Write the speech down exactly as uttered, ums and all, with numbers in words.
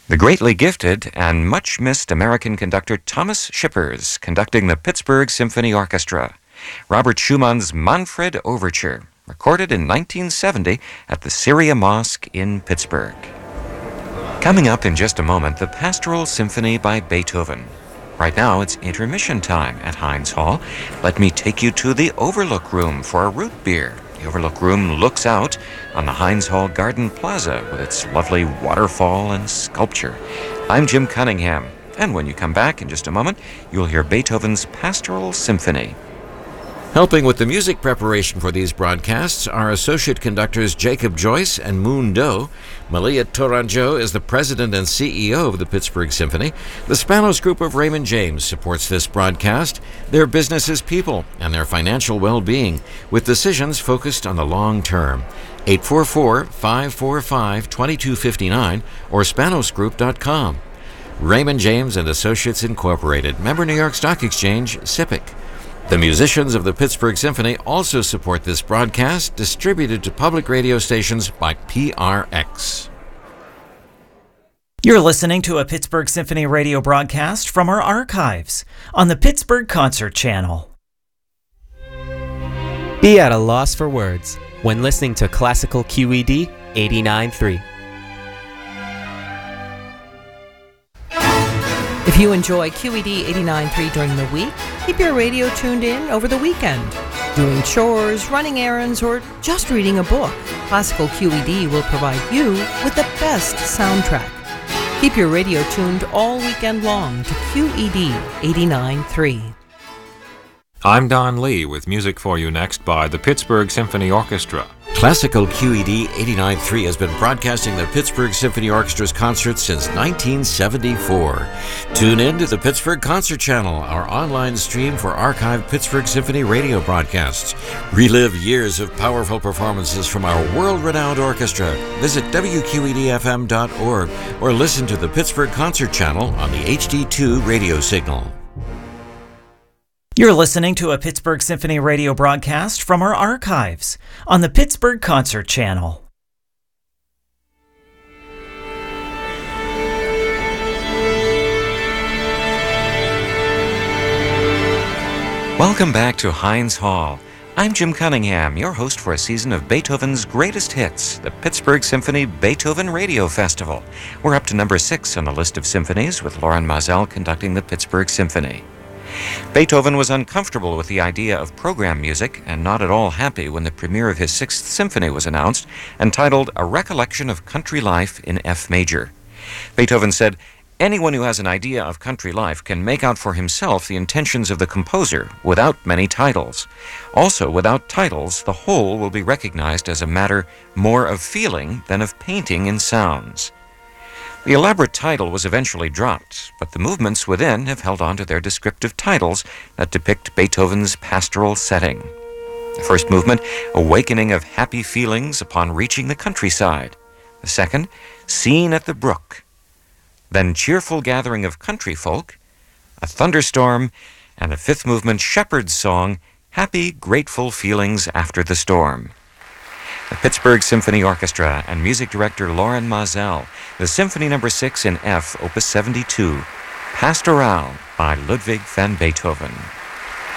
The greatly gifted and much-missed American conductor Thomas Shippers conducting the Pittsburgh Symphony Orchestra. Robert Schumann's Manfred Overture, recorded in nineteen seventy at the Syria Mosque in Pittsburgh. Coming up in just a moment, the Pastoral Symphony by Beethoven. Right now, it's intermission time at Heinz Hall. Let me take you to the Overlook Room for a root beer. The Overlook Room looks out on the Heinz Hall Garden Plaza with its lovely waterfall and sculpture. I'm Jim Cunningham, and when you come back in just a moment, you'll hear Beethoven's Pastoral Symphony. Helping with the music preparation for these broadcasts are associate conductors Jacob Joyce and Moon Doe. Malia Tourangeau is the president and C E O of the Pittsburgh Symphony. The Spanos Group of Raymond James supports this broadcast. Their business is people and their financial well-being, with decisions focused on the long term. eight four four, five four five, two two five nine or spanos group dot com. Raymond James and Associates Incorporated, member New York Stock Exchange, S I P C. The musicians of the Pittsburgh Symphony also support this broadcast, distributed to public radio stations by P R X. You're listening to a Pittsburgh Symphony radio broadcast from our archives on the Pittsburgh Concert Channel. Be at a loss for words when listening to Classical Q E D eighty-nine point three. If you enjoy Q E D eighty-nine point three during the week, keep your radio tuned in over the weekend. Doing chores, running errands, or just reading a book, Classical Q E D will provide you with the best soundtrack. Keep your radio tuned all weekend long to Q E D eighty-nine point three. I'm Don Lee with music for you next by the Pittsburgh Symphony Orchestra. Classical Q E D eighty-nine point three has been broadcasting the Pittsburgh Symphony Orchestra's concerts since nineteen seventy-four. Tune in to the Pittsburgh Concert Channel, our online stream for archived Pittsburgh Symphony radio broadcasts. Relive years of powerful performances from our world-renowned orchestra. Visit W Q E D F M dot org or listen to the Pittsburgh Concert Channel on the H D two radio signal. You're listening to a Pittsburgh Symphony radio broadcast from our archives on the Pittsburgh Concert Channel. Welcome back to Heinz Hall. I'm Jim Cunningham, your host for a season of Beethoven's greatest hits, the Pittsburgh Symphony Beethoven Radio Festival. We're up to number six on the list of symphonies, with Loren Maazel conducting the Pittsburgh Symphony. Beethoven was uncomfortable with the idea of program music and not at all happy when the premiere of his Sixth Symphony was announced, entitled A Recollection of Country Life in F Major. Beethoven said, "Anyone who has an idea of country life can make out for himself the intentions of the composer without many titles. Also, without titles, the whole will be recognized as a matter more of feeling than of painting in sounds." The elaborate title was eventually dropped, but the movements within have held on to their descriptive titles that depict Beethoven's pastoral setting. The first movement, Awakening of Happy Feelings Upon Reaching the Countryside. The second, Scene at the Brook. Then Cheerful Gathering of Country Folk, A Thunderstorm, and the fifth movement, Shepherd's Song, Happy, Grateful Feelings After the Storm. The Pittsburgh Symphony Orchestra and music director Loren Maazel, the Symphony Number six in F, Opus seventy-two, Pastoral by Ludwig van Beethoven.